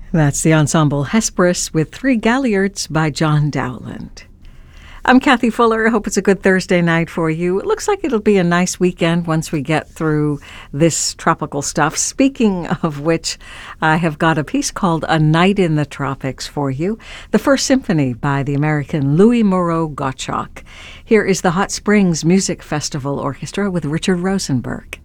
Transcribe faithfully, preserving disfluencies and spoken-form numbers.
That's the ensemble Hesperus with Three Galliards by John Dowland. I'm Kathy Fuller. I hope it's a good Thursday night for you. It looks like it'll be a nice weekend once we get through this tropical stuff. Speaking of which, I have got a piece called A Night in the Tropics for you, the first symphony by the American Louis Moreau Gottschalk. Here is the Hot Springs Music Festival Orchestra with Richard Rosenberg.